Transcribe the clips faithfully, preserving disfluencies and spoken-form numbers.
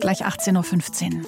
gleich achtzehn Uhr fünfzehn.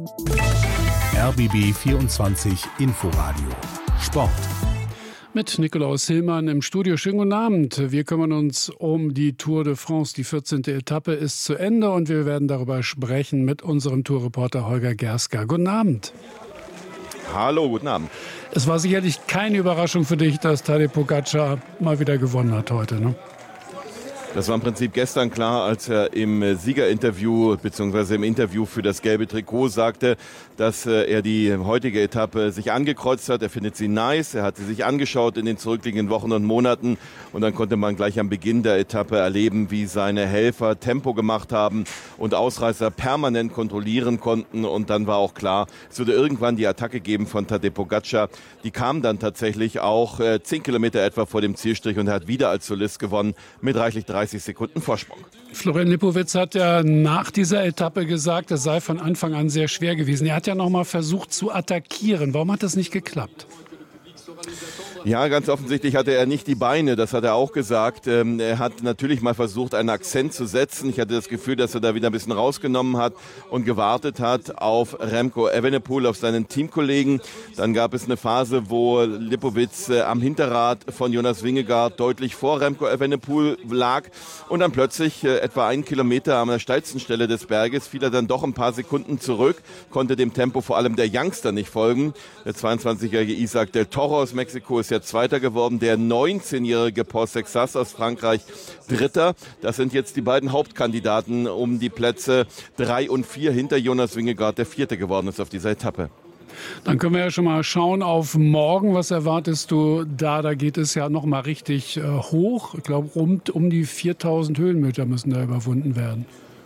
R B B vierundzwanzig Inforadio Sport. Mit Nikolaus Hillmann im Studio. Schönen guten Abend. Wir kümmern uns um die Tour de France. Die vierzehnte Etappe ist zu Ende und wir werden darüber sprechen mit unserem Tourreporter Holger Gerska. Guten Abend. Hallo, guten Abend. Es war sicherlich keine Überraschung für dich, dass Tadej Pogačar mal wieder gewonnen hat heute, ne? Das war im Prinzip gestern klar, als er im Siegerinterview bzw. im Interview für das gelbe Trikot sagte, dass er die heutige Etappe sich angekreuzt hat. Er findet sie nice, er hat sie sich angeschaut in den zurückliegenden Wochen und Monaten und dann konnte man gleich am Beginn der Etappe erleben, wie seine Helfer Tempo gemacht haben und Ausreißer permanent kontrollieren konnten und dann war auch klar, es würde irgendwann die Attacke geben von Tadej Pogačar. Die kam dann tatsächlich auch äh, zehn Kilometer etwa vor dem Zielstrich und er hat wieder als Solist gewonnen mit reichlich dreißig Sekunden Vorsprung. Florian Lipowitz hat ja nach dieser Etappe gesagt, es sei von Anfang an sehr schwer gewesen. Er hat ja noch mal versucht zu attackieren. Warum hat das nicht geklappt? Ja, ganz offensichtlich hatte er nicht die Beine, das hat er auch gesagt. Ähm, er hat natürlich mal versucht, einen Akzent zu setzen. Ich hatte das Gefühl, dass er da wieder ein bisschen rausgenommen hat und gewartet hat auf Remco Evenepoel, auf seinen Teamkollegen. Dann gab es eine Phase, wo Lipowitz äh, am Hinterrad von Jonas Vingegaard deutlich vor Remco Evenepoel lag. Und dann plötzlich, äh, etwa einen Kilometer an der steilsten Stelle des Berges, fiel er dann doch ein paar Sekunden zurück, konnte dem Tempo vor allem der Youngster nicht folgen. Der zweiundzwanzigjährige Isaac del Toro aus Mexiko ist jetzt Zweiter geworden, der neunzehnjährige Paul Sexas aus Frankreich Dritter. Das sind jetzt die beiden Hauptkandidaten um die Plätze drei und vier hinter Jonas Vingegaard, der Vierte geworden ist auf dieser Etappe. Dann können wir ja schon mal schauen auf morgen. Was erwartest du da? Da geht es ja noch mal richtig äh, hoch. Ich glaube, um, um die viertausend Höhenmeter müssen da überwunden werden.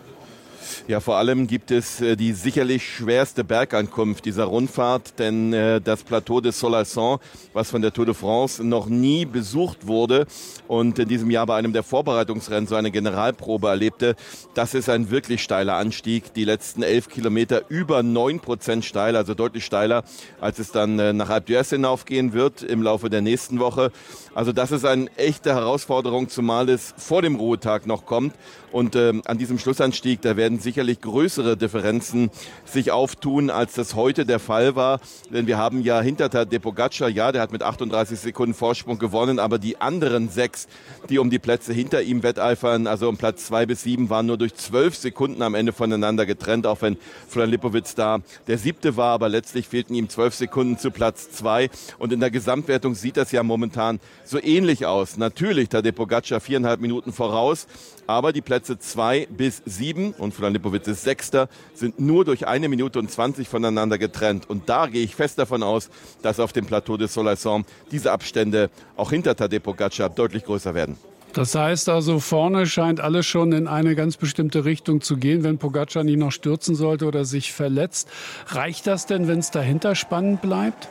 Ja, vor allem gibt es äh, die sicherlich schwerste Bergankunft dieser Rundfahrt, denn äh, das Plateau de Soleilson, was von der Tour de France noch nie besucht wurde und in diesem Jahr bei einem der Vorbereitungsrennen so eine Generalprobe erlebte, das ist ein wirklich steiler Anstieg. Die letzten elf Kilometer über neun Prozent steil, also deutlich steiler, als es dann äh, nach Alpe d'Huez hinaufgehen wird im Laufe der nächsten Woche. Also das ist eine echte Herausforderung, zumal es vor dem Ruhetag noch kommt. Und äh, an diesem Schlussanstieg, da werden sicherlich größere Differenzen sich auftun, als das heute der Fall war. Denn wir haben ja hinter Tadej Pogačar, ja, der hat mit achtunddreißig Sekunden Vorsprung gewonnen, aber die anderen sechs, die um die Plätze hinter ihm wetteifern, also um Platz zwei bis sieben, waren nur durch zwölf Sekunden am Ende voneinander getrennt, auch wenn Florian Lipowitz da der Siebte war, aber letztlich fehlten ihm zwölf Sekunden zu Platz zwei. Und in der Gesamtwertung sieht das ja momentan so ähnlich aus. Natürlich Tadej Pogačar viereinhalb Minuten voraus, aber die Plätze zwei bis sieben und Florian Lipowitz ist Sechster, sind nur durch eine Minute und zwanzig voneinander getrennt. Und da gehe ich fest davon aus, dass auf dem Plateau de Soleilson diese Abstände auch hinter Tadej Pogačar deutlich größer werden. Das heißt also, vorne scheint alles schon in eine ganz bestimmte Richtung zu gehen, wenn Pogačar nicht noch stürzen sollte oder sich verletzt. Reicht das denn, wenn es dahinter spannend bleibt?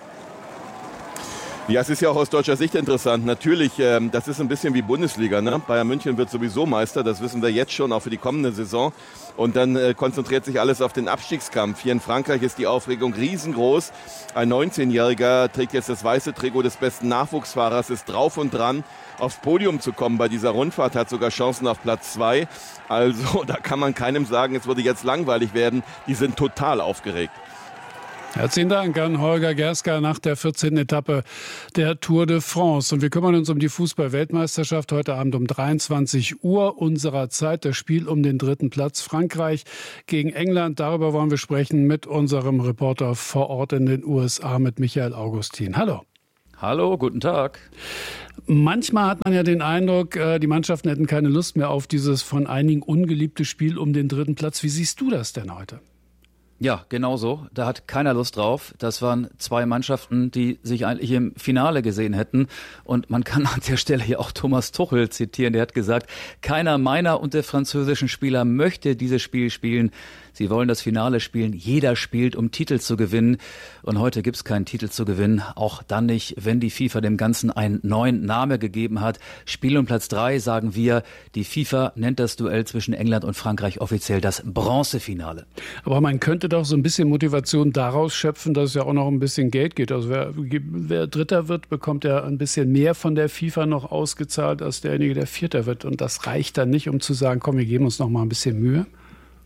Ja, es ist ja auch aus deutscher Sicht interessant. Natürlich, ähm, das ist ein bisschen wie Bundesliga, ne? Bayern München wird sowieso Meister, das wissen wir jetzt schon, auch für die kommende Saison. Und dann äh, konzentriert sich alles auf den Abstiegskampf. Hier in Frankreich ist die Aufregung riesengroß. Ein neunzehnjähriger trägt jetzt das weiße Trikot des besten Nachwuchsfahrers, ist drauf und dran, aufs Podium zu kommen bei dieser Rundfahrt, hat sogar Chancen auf Platz zwei. Also da kann man keinem sagen, es würde jetzt langweilig werden. Die sind total aufgeregt. Herzlichen Dank an Holger Gerska nach der vierzehnten Etappe der Tour de France. Und wir kümmern uns um die Fußball-Weltmeisterschaft heute Abend um dreiundzwanzig Uhr unserer Zeit. Das Spiel um den dritten Platz, Frankreich gegen England. Darüber wollen wir sprechen mit unserem Reporter vor Ort in den U S A, mit Michael Augustin. Hallo. Hallo, guten Tag. Manchmal hat man ja den Eindruck, die Mannschaften hätten keine Lust mehr auf dieses von einigen ungeliebte Spiel um den dritten Platz. Wie siehst du das denn heute? Ja, genau so. Da hat keiner Lust drauf. Das waren zwei Mannschaften, die sich eigentlich im Finale gesehen hätten. Und man kann an der Stelle hier auch Thomas Tuchel zitieren. Der hat gesagt, keiner meiner und der französischen Spieler möchte dieses Spiel spielen. Sie wollen das Finale spielen. Jeder spielt, um Titel zu gewinnen. Und heute gibt's keinen Titel zu gewinnen. Auch dann nicht, wenn die FIFA dem Ganzen einen neuen Namen gegeben hat. Spiel um Platz drei, sagen wir. Die FIFA nennt das Duell zwischen England und Frankreich offiziell das Bronzefinale. Aber man könnte doch so ein bisschen Motivation daraus schöpfen, dass es ja auch noch ein bisschen Geld geht. Also wer, wer Dritter wird, bekommt ja ein bisschen mehr von der FIFA noch ausgezahlt als derjenige, der Vierter wird. Und das reicht dann nicht, um zu sagen, komm, wir geben uns noch mal ein bisschen Mühe.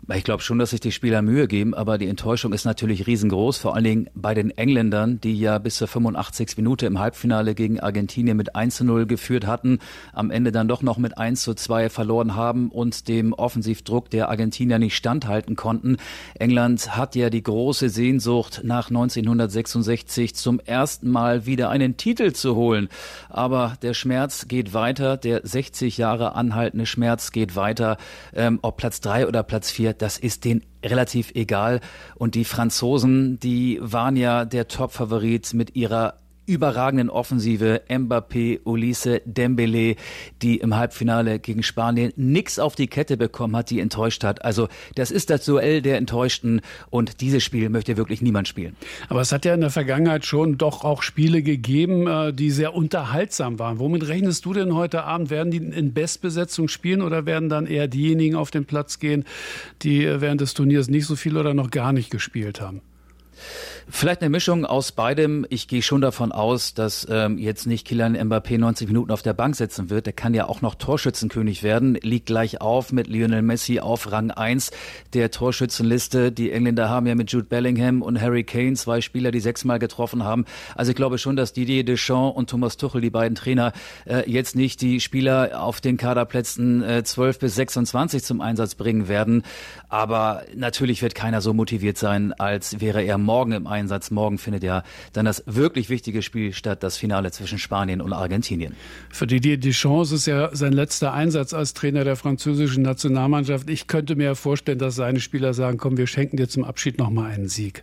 Ich glaube schon, dass sich die Spieler Mühe geben, aber die Enttäuschung ist natürlich riesengroß, vor allen Dingen bei den Engländern, die ja bis zur fünfundachtzigsten Minute im Halbfinale gegen Argentinien mit eins zu null geführt hatten, am Ende dann doch noch mit eins zu zwei verloren haben und dem Offensivdruck der Argentinier nicht standhalten konnten. England hat ja die große Sehnsucht, nach neunzehnhundertsechsundsechzig zum ersten Mal wieder einen Titel zu holen. Aber der Schmerz geht weiter, der sechzig Jahre anhaltende Schmerz geht weiter, ähm, ob Platz drei oder Platz vier. Das ist denen relativ egal. Und die Franzosen, die waren ja der Top-Favorit mit ihrer überragenden Offensive. Mbappé, Olise, Dembélé, die im Halbfinale gegen Spanien nichts auf die Kette bekommen hat, die enttäuscht hat. Also das ist das Duell der Enttäuschten und dieses Spiel möchte wirklich niemand spielen. Aber es hat ja in der Vergangenheit schon doch auch Spiele gegeben, die sehr unterhaltsam waren. Womit rechnest du denn heute Abend? Werden die in Bestbesetzung spielen oder werden dann eher diejenigen auf den Platz gehen, die während des Turniers nicht so viel oder noch gar nicht gespielt haben? Vielleicht eine Mischung aus beidem. Ich gehe schon davon aus, dass ähm, jetzt nicht Kylian Mbappé neunzig Minuten auf der Bank sitzen wird. Der kann ja auch noch Torschützenkönig werden. Liegt gleich auf mit Lionel Messi auf Rang eins der Torschützenliste. Die Engländer haben ja mit Jude Bellingham und Harry Kane zwei Spieler, die sechsmal getroffen haben. Also ich glaube schon, dass Didier Deschamps und Thomas Tuchel, die beiden Trainer, äh, jetzt nicht die Spieler auf den Kaderplätzen äh, zwölf bis sechsundzwanzig zum Einsatz bringen werden. Aber natürlich wird keiner so motiviert sein, als wäre er morgen im Einsatz. Morgen findet ja dann das wirklich wichtige Spiel statt, das Finale zwischen Spanien und Argentinien. Für Didier Deschamps ist ja sein letzter Einsatz als Trainer der französischen Nationalmannschaft. Ich könnte mir vorstellen, dass seine Spieler sagen, komm, wir schenken dir zum Abschied noch mal einen Sieg.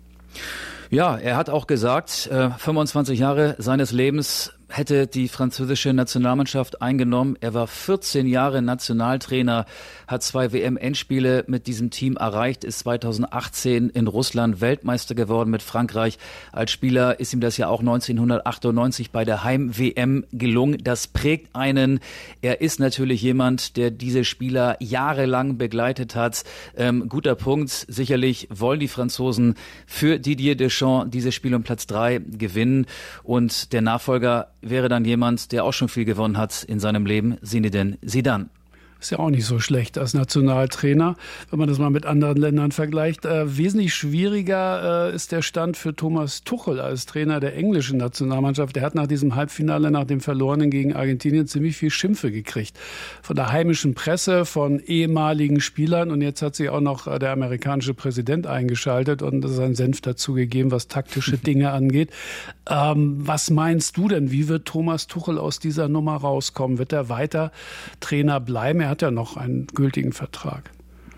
Ja, er hat auch gesagt, äh, fünfundzwanzig Jahre seines Lebens hätte die französische Nationalmannschaft eingenommen. Er war vierzehn Jahre Nationaltrainer, hat zwei W M-Endspiele mit diesem Team erreicht, ist zweitausendachtzehn in Russland Weltmeister geworden mit Frankreich. Als Spieler ist ihm das ja auch neunzehnhundertachtundneunzig bei der Heim-W M gelungen. Das prägt einen. Er ist natürlich jemand, der diese Spieler jahrelang begleitet hat. Ähm, guter Punkt. Sicherlich wollen die Franzosen für Didier Deschamps dieses Spiel um Platz drei gewinnen. Und der Nachfolger wäre dann jemand, der auch schon viel gewonnen hat in seinem Leben, Zinedine Zidane. Ist ja auch nicht so schlecht als Nationaltrainer, wenn man das mal mit anderen Ländern vergleicht. Äh, wesentlich schwieriger äh, ist der Stand für Thomas Tuchel als Trainer der englischen Nationalmannschaft. Der hat nach diesem Halbfinale, nach dem Verlorenen gegen Argentinien, ziemlich viel Schimpfe gekriegt. Von der heimischen Presse, von ehemaligen Spielern. Und jetzt hat sich auch noch äh, der amerikanische Präsident eingeschaltet und seinen Senf dazugegeben, was taktische Dinge angeht. Ähm, was meinst du denn? Wie wird Thomas Tuchel aus dieser Nummer rauskommen? Wird er weiter Trainer bleiben? Er hat ja noch einen gültigen Vertrag.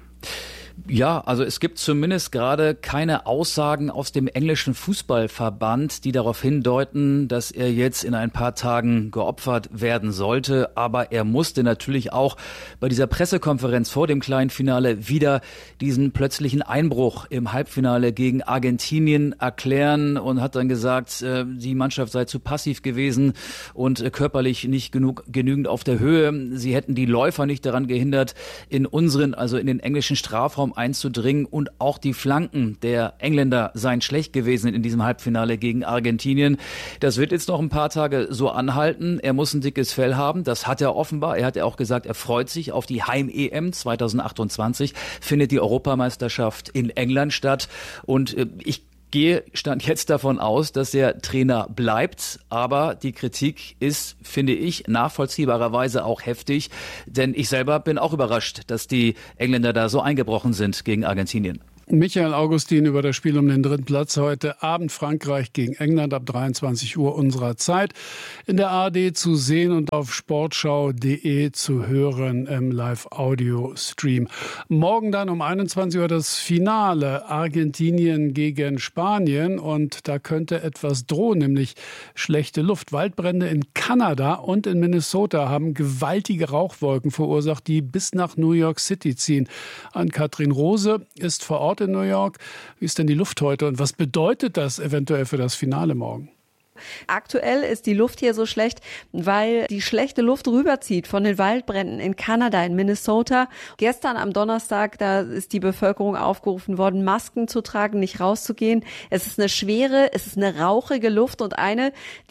Ja, also es gibt zumindest gerade keine Aussagen aus dem englischen Fußballverband, die darauf hindeuten, dass er jetzt in ein paar Tagen geopfert werden sollte. Aber er musste natürlich auch bei dieser Pressekonferenz vor dem kleinen Finale wieder diesen plötzlichen Einbruch im Halbfinale gegen Argentinien erklären und hat dann gesagt, die Mannschaft sei zu passiv gewesen und körperlich nicht genug, genügend auf der Höhe. Sie hätten die Läufer nicht daran gehindert, in unseren, also in den englischen Strafraum einzudringen und auch die Flanken der Engländer seien schlecht gewesen in diesem Halbfinale gegen Argentinien. Das wird jetzt noch ein paar Tage so anhalten. Er muss ein dickes Fell haben. Das hat er offenbar. Er hat ja auch gesagt, er freut sich auf die Heim-E M zweitausendachtundzwanzig. Findet die Europameisterschaft in England statt. Und äh, ich gehe stand jetzt davon aus, dass der Trainer bleibt, aber die Kritik ist, finde ich, nachvollziehbarerweise auch heftig, denn ich selber bin auch überrascht, dass die Engländer da so eingebrochen sind gegen Argentinien. Michael Augustin über das Spiel um den dritten Platz heute Abend. Frankreich gegen England ab dreiundzwanzig Uhr unserer Zeit. In der A R D zu sehen und auf sportschau punkt de zu hören im Live-Audio-Stream. Morgen dann um einundzwanzig Uhr das Finale Argentinien gegen Spanien. Und da könnte etwas drohen, nämlich schlechte Luft. Waldbrände in Kanada und in Minnesota haben gewaltige Rauchwolken verursacht, die bis nach New York City ziehen. Ann-Kathrin Rose ist vor Ort in New York. Wie ist denn die Luft heute und was bedeutet das eventuell für das Finale morgen? Aktuell ist die Luft hier so schlecht, weil die schlechte Luft rüberzieht von den Waldbränden in Kanada, in Minnesota. Gestern am Donnerstag, da ist die Bevölkerung aufgerufen worden, Masken zu tragen, nicht rauszugehen. Es ist eine schwere, es ist eine rauchige Luft und eine, die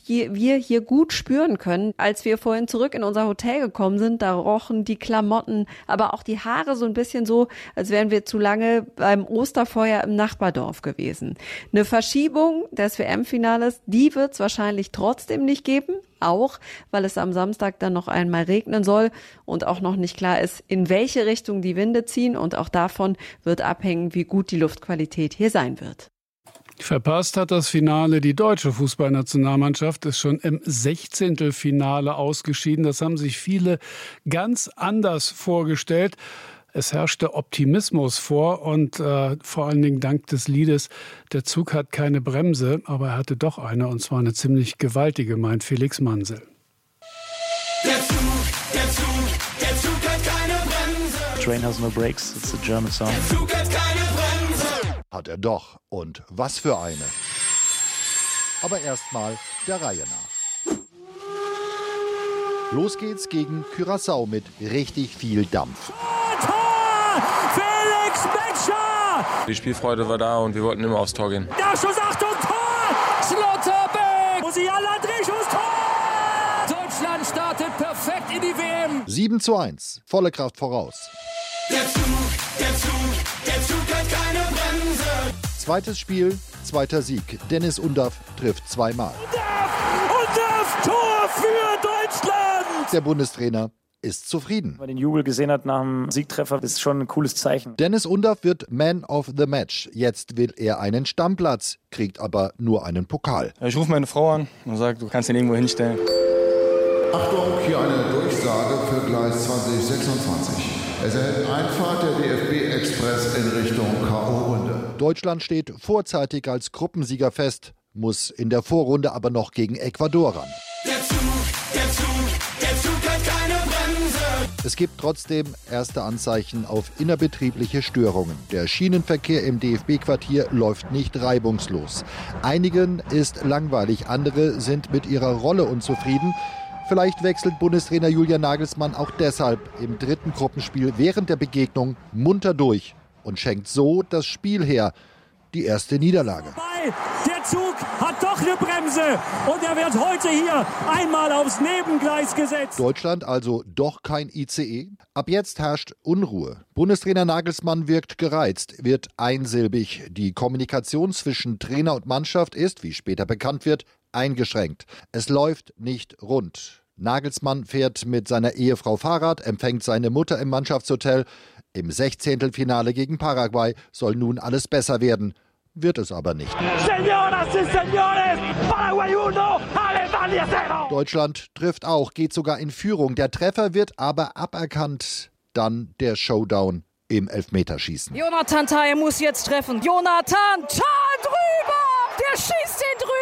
hier, wir hier gut spüren können. Als wir vorhin zurück in unser Hotel gekommen sind, da rochen die Klamotten, aber auch die Haare so ein bisschen so, als wären wir zu lange beim Osterfeuer im Nachbardorf gewesen. Eine Verschiebung des W M-Finales, die wird es wahrscheinlich trotzdem nicht geben. Auch, weil es am Samstag dann noch einmal regnen soll und auch noch nicht klar ist, in welche Richtung die Winde ziehen. Und auch davon wird abhängen, wie gut die Luftqualität hier sein wird. Verpasst hat das Finale die deutsche Fußballnationalmannschaft, ist schon im Sechzehntelfinale ausgeschieden. Das haben sich viele ganz anders vorgestellt. Es herrschte Optimismus vor und äh, vor allen Dingen dank des Liedes "Der Zug hat keine Bremse", aber er hatte doch eine, und zwar eine ziemlich gewaltige, meint Felix Mansel. Der Zug, der Zug, der Zug hat keine Bremse. Train has no brakes, it's a German song. Der Zug hat keine Bremse. Hat er doch. Und was für eine. Aber erstmal der Reihe nach. Los geht's gegen Curaçao mit richtig viel Dampf. Felix Metscher! Die Spielfreude war da und wir wollten immer aufs Tor gehen. Der Schuss, Achtung, Tor! Schlotterbeck! Musiala, Drehschuss, Tor! Deutschland startet perfekt in die W M. sieben zu eins, volle Kraft voraus. Der Zug, der Zug, der Zug hat keine Bremse. Zweites Spiel, zweiter Sieg. Dennis Undaff trifft zweimal. Undaff! Undaff, Tor für Deutschland! Der Bundestrainer ist zufrieden. Wenn man den Jubel gesehen hat nach dem Siegtreffer, ist schon ein cooles Zeichen. Dennis Undaff wird Man of the Match. Jetzt will er einen Stammplatz, kriegt aber nur einen Pokal. Ich rufe meine Frau an und sage, du kannst ihn irgendwo hinstellen. Achtung, hier eine Durchsage für Gleis zwanzig sechsundzwanzig. Es erhält Einfahrt der D F B-Express in Richtung K O-Runde. Deutschland steht vorzeitig als Gruppensieger fest, muss in der Vorrunde aber noch gegen Ecuador ran. Der Zug, der Zug, der Zug hat keine Bremse. Es gibt trotzdem erste Anzeichen auf innerbetriebliche Störungen. Der Schienenverkehr im D F B-Quartier läuft nicht reibungslos. Einigen ist langweilig, andere sind mit ihrer Rolle unzufrieden. Vielleicht wechselt Bundestrainer Julian Nagelsmann auch deshalb im dritten Gruppenspiel während der Begegnung munter durch und schenkt so das Spiel her. Die erste Niederlage. Der Zug hat doch eine Bremse und er wird heute hier einmal aufs Nebengleis gesetzt. Deutschland also doch kein I C E. Ab jetzt herrscht Unruhe. Bundestrainer Nagelsmann wirkt gereizt, wird einsilbig. Die Kommunikation zwischen Trainer und Mannschaft ist, wie später bekannt wird, eingeschränkt. Es läuft nicht rund. Nagelsmann fährt mit seiner Ehefrau Fahrrad, empfängt seine Mutter im Mannschaftshotel. Im Sechzehntelfinale gegen Paraguay soll nun alles besser werden. Wird es aber nicht. Señoras y señores, Paraguay uno, Alemania cero. Deutschland trifft auch, geht sogar in Führung. Der Treffer wird aber aberkannt. Dann der Showdown im Elfmeterschießen. Jonathan Tah, er muss jetzt treffen. Jonathan Tah drüber! Der schießt ihn drüber!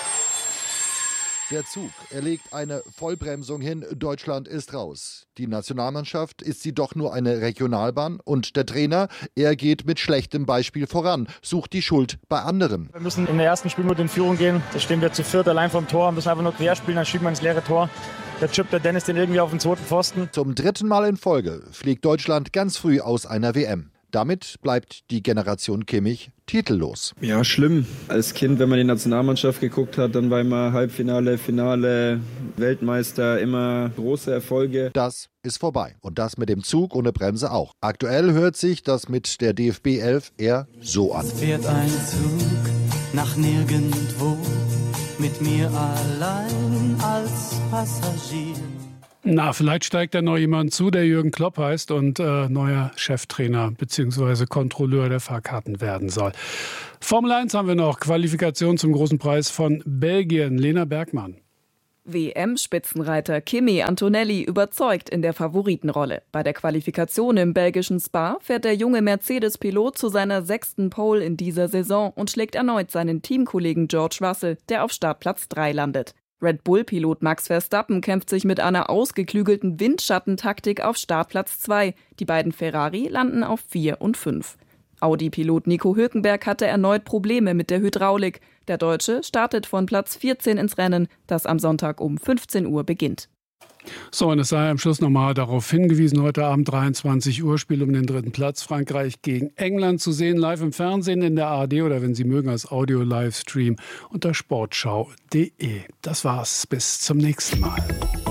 Der Zug, er legt eine Vollbremsung hin, Deutschland ist raus. Die Nationalmannschaft, ist sie doch nur eine Regionalbahn? Und der Trainer, er geht mit schlechtem Beispiel voran, sucht die Schuld bei anderen. Wir müssen in der ersten Spielminute in Führung gehen. Da stehen wir zu viert allein vom Tor, müssen einfach nur quer spielen, dann schieben wir ins leere Tor. Da chippt der Dennis den irgendwie auf den zweiten Pfosten. Zum dritten Mal in Folge fliegt Deutschland ganz früh aus einer W M. Damit bleibt die Generation Kimmich titellos. Ja, schlimm. Als Kind, wenn man die Nationalmannschaft geguckt hat, dann war immer Halbfinale, Finale, Weltmeister, immer große Erfolge. Das ist vorbei. Und das mit dem Zug ohne Bremse auch. Aktuell hört sich das mit der D F B elf eher so an. Es fährt ein Zug nach nirgendwo, mit mir allein als Passagier. Na, vielleicht steigt da noch jemand zu, der Jürgen Klopp heißt und äh, neuer Cheftrainer bzw. Kontrolleur der Fahrkarten werden soll. Formel eins haben wir noch, Qualifikation zum großen Preis von Belgien. Lena Bergmann. W M-Spitzenreiter Kimi Antonelli überzeugt in der Favoritenrolle. Bei der Qualifikation im belgischen Spa fährt der junge Mercedes-Pilot zu seiner sechsten Pole in dieser Saison und schlägt erneut seinen Teamkollegen George Russell, der auf Startplatz drei landet. Red Bull-Pilot Max Verstappen kämpft sich mit einer ausgeklügelten Windschattentaktik auf Startplatz zwei. Die beiden Ferrari landen auf vier und fünf. Audi-Pilot Nico Hülkenberg hatte erneut Probleme mit der Hydraulik. Der Deutsche startet von Platz vierzehn ins Rennen, das am Sonntag um fünfzehn Uhr beginnt. So, und es sei am Schluss nochmal darauf hingewiesen, heute Abend dreiundzwanzig Uhr Spiel um den dritten Platz, Frankreich gegen England, zu sehen live im Fernsehen in der A R D oder wenn Sie mögen als Audio-Livestream unter sportschau punkt de. Das war's, bis zum nächsten Mal.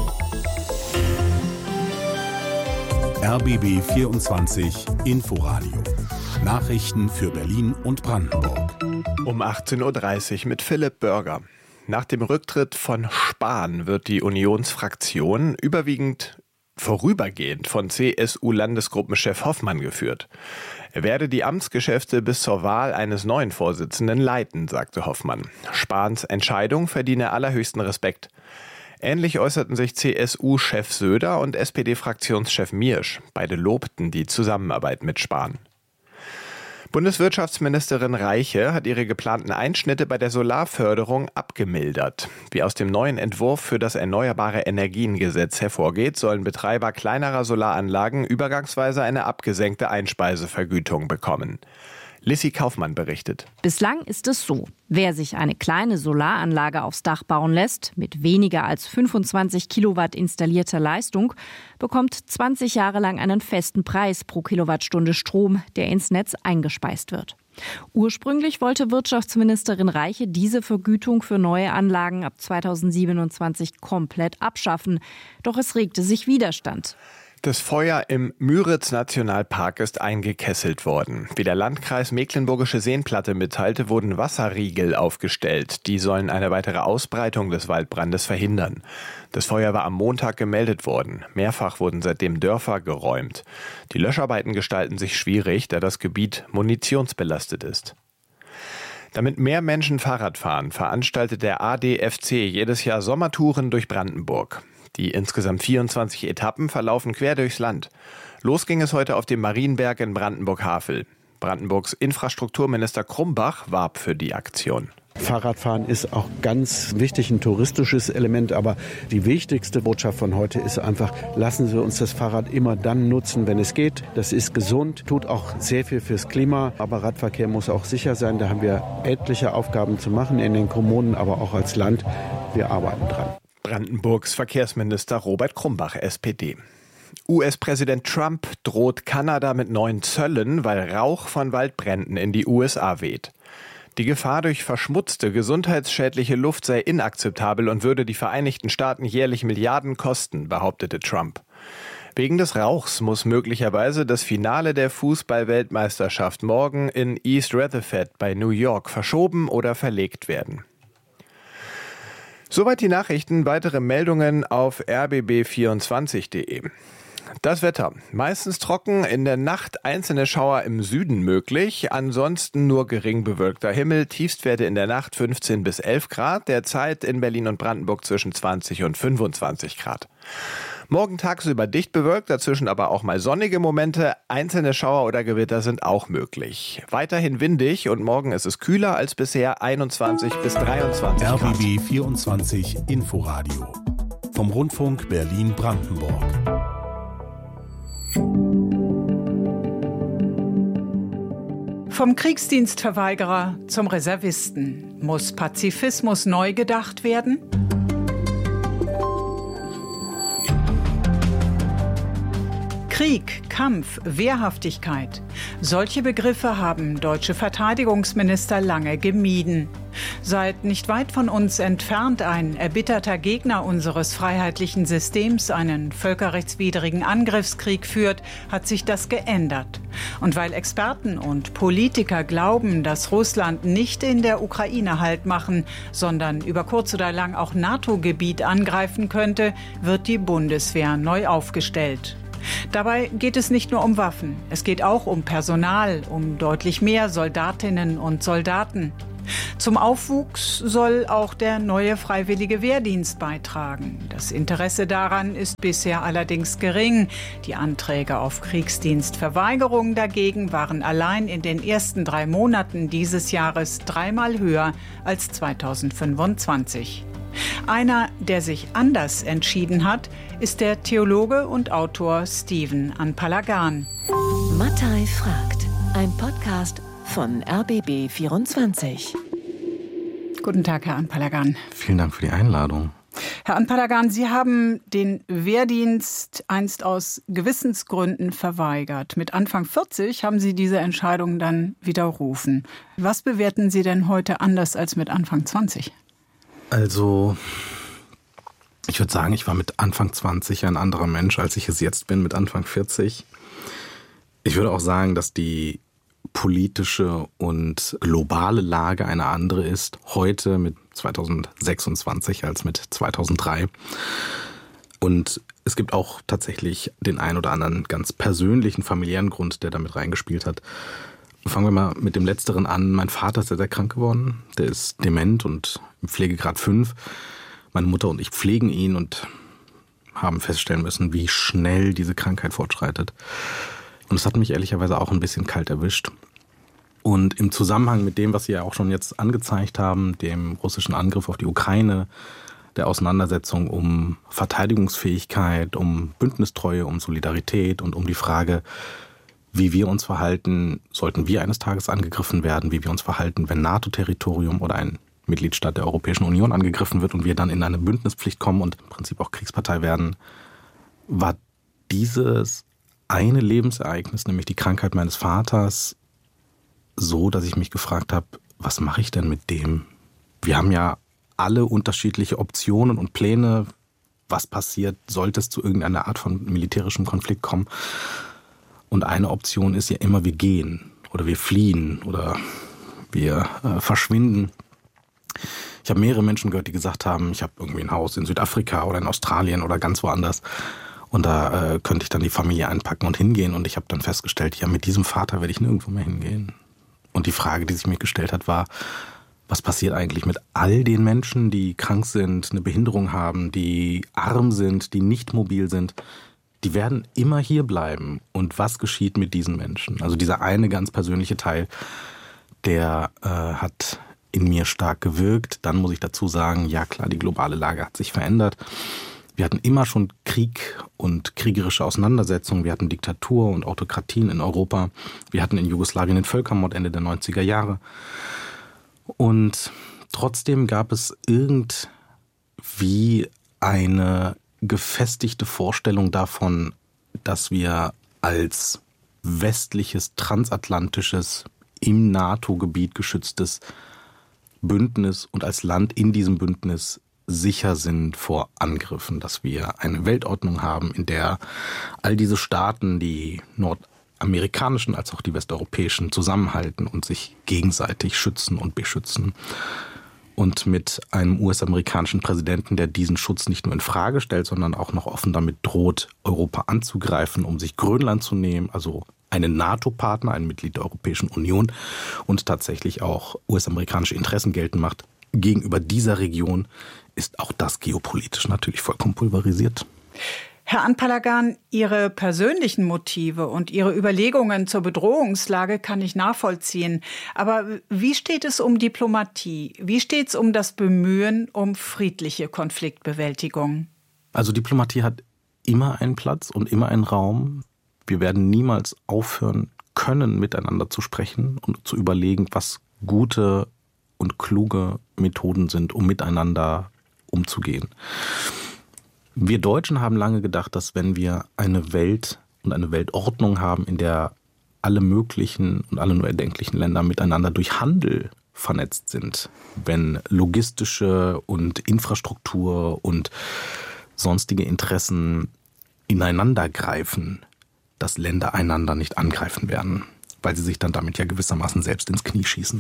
R B B vierundzwanzig Inforadio. Nachrichten für Berlin und Brandenburg. Um achtzehn Uhr dreißig mit Philipp Börger. Nach dem Rücktritt von Spahn wird die Unionsfraktion überwiegend vorübergehend von C S U-Landesgruppenchef Hoffmann geführt. Er werde die Amtsgeschäfte bis zur Wahl eines neuen Vorsitzenden leiten, sagte Hoffmann. Spahns Entscheidung verdiene allerhöchsten Respekt. Ähnlich äußerten sich C S U-Chef Söder und S P D-Fraktionschef Miersch. Beide lobten die Zusammenarbeit mit Spahn. Bundeswirtschaftsministerin Reiche hat ihre geplanten Einschnitte bei der Solarförderung abgemildert. Wie aus dem neuen Entwurf für das Erneuerbare Energiengesetz hervorgeht, sollen Betreiber kleinerer Solaranlagen übergangsweise eine abgesenkte Einspeisevergütung bekommen. Lissy Kaufmann berichtet. Bislang ist es so: Wer sich eine kleine Solaranlage aufs Dach bauen lässt, mit weniger als fünfundzwanzig Kilowatt installierter Leistung, bekommt zwanzig Jahre lang einen festen Preis pro Kilowattstunde Strom, der ins Netz eingespeist wird. Ursprünglich wollte Wirtschaftsministerin Reiche diese Vergütung für neue Anlagen ab zweitausendsiebenundzwanzig komplett abschaffen. Doch es regte sich Widerstand. Das Feuer im Müritz-Nationalpark ist eingekesselt worden. Wie der Landkreis Mecklenburgische Seenplatte mitteilte, wurden Wasserriegel aufgestellt. Die sollen eine weitere Ausbreitung des Waldbrandes verhindern. Das Feuer war am Montag gemeldet worden. Mehrfach wurden seitdem Dörfer geräumt. Die Löscharbeiten gestalten sich schwierig, da das Gebiet munitionsbelastet ist. Damit mehr Menschen Fahrrad fahren, veranstaltet der A D F C jedes Jahr Sommertouren durch Brandenburg. Die insgesamt vierundzwanzig Etappen verlaufen quer durchs Land. Los ging es heute auf dem Marienberg in Brandenburg-Havel. Brandenburgs Infrastrukturminister Krumbach warb für die Aktion. Fahrradfahren ist auch ganz wichtig, ein touristisches Element, aber die wichtigste Botschaft von heute ist einfach, lassen Sie uns das Fahrrad immer dann nutzen, wenn es geht. Das ist gesund, tut auch sehr viel fürs Klima, aber Radverkehr muss auch sicher sein. Da haben wir etliche Aufgaben zu machen in den Kommunen, aber auch als Land. Wir arbeiten dran. Brandenburgs Verkehrsminister Robert Krumbach, S P D. U S-Präsident Trump droht Kanada mit neuen Zöllen, weil Rauch von Waldbränden in die U S A weht. Die Gefahr durch verschmutzte, gesundheitsschädliche Luft sei inakzeptabel und würde die Vereinigten Staaten jährlich Milliarden kosten, behauptete Trump. Wegen des Rauchs muss möglicherweise das Finale der Fußball-Weltmeisterschaft morgen in East Rutherford bei New York verschoben oder verlegt werden. Soweit die Nachrichten, weitere Meldungen auf r b b vierundzwanzig punkt de. Das Wetter. Meistens trocken, in der Nacht einzelne Schauer im Süden möglich, ansonsten nur gering bewölkter Himmel, Tiefstwerte in der Nacht fünfzehn bis elf Grad, derzeit in Berlin und Brandenburg zwischen zwanzig und fünfundzwanzig Grad. Morgen tagsüber dicht bewölkt, dazwischen aber auch mal sonnige Momente, einzelne Schauer oder Gewitter sind auch möglich. Weiterhin windig und morgen ist es kühler als bisher, einundzwanzig bis dreiundzwanzig Grad. R B B vierundzwanzig Inforadio vom Rundfunk Berlin-Brandenburg. Vom Kriegsdienstverweigerer zum Reservisten. Muss Pazifismus neu gedacht werden? Krieg, Kampf, Wehrhaftigkeit. Solche Begriffe haben deutsche Verteidigungsminister lange gemieden. Seit nicht weit von uns entfernt ein erbitterter Gegner unseres freiheitlichen Systems einen völkerrechtswidrigen Angriffskrieg führt, hat sich das geändert. Und weil Experten und Politiker glauben, dass Russland nicht in der Ukraine Halt machen, sondern über kurz oder lang auch NATO-Gebiet angreifen könnte, wird die Bundeswehr neu aufgestellt. Dabei geht es nicht nur um Waffen, es geht auch um Personal, um deutlich mehr Soldatinnen und Soldaten. Zum Aufwuchs soll auch der neue freiwillige Wehrdienst beitragen. Das Interesse daran ist bisher allerdings gering. Die Anträge auf Kriegsdienstverweigerung dagegen waren allein in den ersten drei Monaten dieses Jahres dreimal höher als zweitausendfünfundzwanzig. Einer, der sich anders entschieden hat, ist der Theologe und Autor Stephen Anpalagan. Mattei fragt, ein Podcast von R B B vierundzwanzig. Guten Tag, Herr Anpalagan. Vielen Dank für die Einladung. Herr Anpalagan, Sie haben den Wehrdienst einst aus Gewissensgründen verweigert. Mit Anfang vierzig haben Sie diese Entscheidung dann widerrufen. Was bewerten Sie denn heute anders als mit Anfang zwanzig? Also, ich würde sagen, ich war mit Anfang zwanzig ein anderer Mensch, als ich es jetzt bin mit Anfang vierzig. Ich würde auch sagen, dass die politische und globale Lage eine andere ist heute mit zweitausendsechsundzwanzig als mit zweitausenddrei. Und es gibt auch tatsächlich den einen oder anderen ganz persönlichen, familiären Grund, der damit reingespielt hat. Fangen wir mal mit dem Letzteren an. Mein Vater ist sehr, sehr krank geworden. Der ist dement und im Pflegegrad fünf. Meine Mutter und ich pflegen ihn und haben feststellen müssen, wie schnell diese Krankheit fortschreitet. Und es hat mich ehrlicherweise auch ein bisschen kalt erwischt. Und im Zusammenhang mit dem, was Sie ja auch schon jetzt angezeigt haben, dem russischen Angriff auf die Ukraine, der Auseinandersetzung um Verteidigungsfähigkeit, um Bündnistreue, um Solidarität und um die Frage, wie wir uns verhalten, sollten wir eines Tages angegriffen werden, wie wir uns verhalten, wenn NATO-Territorium oder ein Mitgliedstaat der Europäischen Union angegriffen wird und wir dann in eine Bündnispflicht kommen und im Prinzip auch Kriegspartei werden, war dieses eine Lebensereignis, nämlich die Krankheit meines Vaters, so, dass ich mich gefragt habe, was mache ich denn mit dem? Wir haben ja alle unterschiedliche Optionen und Pläne, was passiert, sollte es zu irgendeiner Art von militärischem Konflikt kommen. Und eine Option ist ja immer, wir gehen oder wir fliehen oder wir äh, verschwinden. Ich habe mehrere Menschen gehört, die gesagt haben, ich habe irgendwie ein Haus in Südafrika oder in Australien oder ganz woanders. Und da äh, könnte ich dann die Familie einpacken und hingehen. Und ich habe dann festgestellt, ja, mit diesem Vater werde ich nirgendwo mehr hingehen. Und die Frage, die sich mir gestellt hat, war, was passiert eigentlich mit all den Menschen, die krank sind, eine Behinderung haben, die arm sind, die nicht mobil sind? Die werden immer hier bleiben. Und was geschieht mit diesen Menschen? Also dieser eine ganz persönliche Teil, der äh, hat in mir stark gewirkt. Dann muss ich dazu sagen, ja klar, die globale Lage hat sich verändert. Wir hatten immer schon Krieg und kriegerische Auseinandersetzungen. Wir hatten Diktatur und Autokratien in Europa. Wir hatten in Jugoslawien den Völkermord Ende der neunziger Jahre. Und trotzdem gab es irgendwie eine gefestigte Vorstellung davon, dass wir als westliches, transatlantisches, im NATO-Gebiet geschütztes Bündnis und als Land in diesem Bündnis sicher sind vor Angriffen, dass wir eine Weltordnung haben, in der all diese Staaten, die nordamerikanischen als auch die westeuropäischen, zusammenhalten und sich gegenseitig schützen und beschützen. Und mit einem U S-amerikanischen Präsidenten, der diesen Schutz nicht nur in Frage stellt, sondern auch noch offen damit droht, Europa anzugreifen, um sich Grönland zu nehmen, also einen NATO-Partner, ein Mitglied der Europäischen Union und tatsächlich auch U S-amerikanische Interessen geltend macht. Gegenüber dieser Region ist auch das geopolitisch natürlich vollkommen pulverisiert. Herr Anpalagan, Ihre persönlichen Motive und Ihre Überlegungen zur Bedrohungslage kann ich nachvollziehen. Aber wie steht es um Diplomatie? Wie steht es um das Bemühen um friedliche Konfliktbewältigung? Also Diplomatie hat immer einen Platz und immer einen Raum. Wir werden niemals aufhören können, miteinander zu sprechen und zu überlegen, was gute und kluge Methoden sind, um miteinander umzugehen. Wir Deutschen haben lange gedacht, dass wenn wir eine Welt und eine Weltordnung haben, in der alle möglichen und alle nur erdenklichen Länder miteinander durch Handel vernetzt sind, wenn logistische und Infrastruktur und sonstige Interessen ineinander greifen, dass Länder einander nicht angreifen werden, weil sie sich dann damit ja gewissermaßen selbst ins Knie schießen.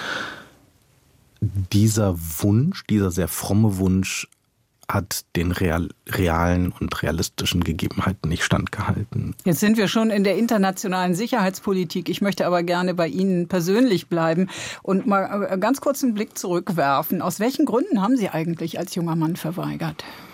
Dieser Wunsch, dieser sehr fromme Wunsch hat den real, realen und realistischen Gegebenheiten nicht standgehalten. Jetzt sind wir schon in der internationalen Sicherheitspolitik. Ich möchte aber gerne bei Ihnen persönlich bleiben und mal ganz kurz einen Blick zurückwerfen. Aus welchen Gründen haben Sie eigentlich als junger Mann verweigert?